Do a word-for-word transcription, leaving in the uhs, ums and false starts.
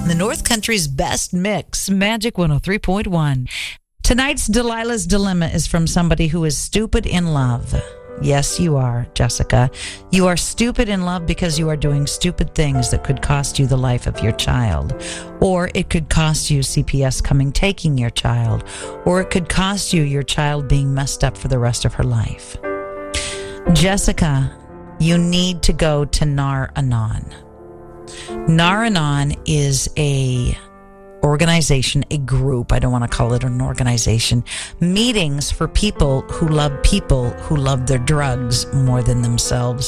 The North Country's best mix, Magic one oh three point one. Tonight's Delilah's Dilemma is from somebody who is stupid in love. Yes, you are, Jessica. You are stupid in love because you are doing stupid things that could cost you the life of your child. Or it could cost you C P S coming taking your child. Or it could cost you your child being messed up for the rest of her life. Jessica, you need to go to Nar Anon. Nar Anon is a organization, a group, I don't want to call it an organization, meetings for people who love people who love their drugs more than themselves.